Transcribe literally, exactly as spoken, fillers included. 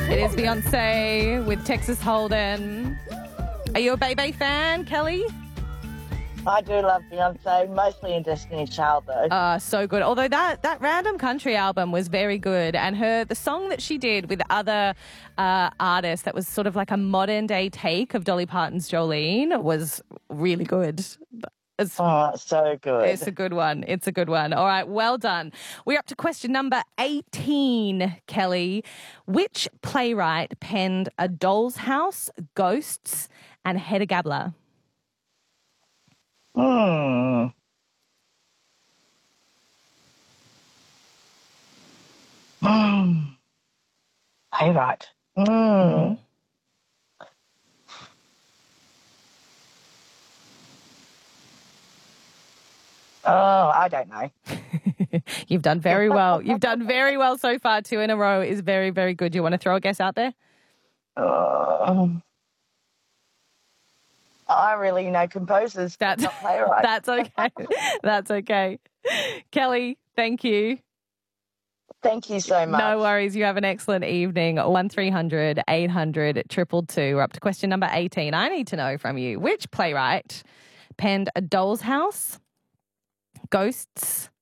It is Beyonce with Texas Hold'em. Are you a Bebe fan, Kelly? I do love Beyonce, mostly in Destiny's Child, though. Uh, so good. Although that, that Random Country album was very good. And her the song that she did with other uh, artists that was sort of like a modern-day take of Dolly Parton's Jolene was really good. It's, oh, it's so good. It's a good one. It's a good one. All right, well done. We're up to question number eighteen, Kelly. Which playwright penned A Doll's House, Ghosts, and Hedda Gabler? Hmm. Hmm. Playwright. Hmm. Mm-hmm. Oh, I don't know. You've done very well. You've done very well so far. Two in a row is very, very good. You want to throw a guess out there? Um, I really know composers, that's, not playwrights. That's okay. That's okay. Kelly, thank you. Thank you so much. No worries. You have an excellent evening. one three hundred eight hundred two two two. We're up to question number eighteen. I need to know from you, which playwright penned A Doll's House, Ghosts,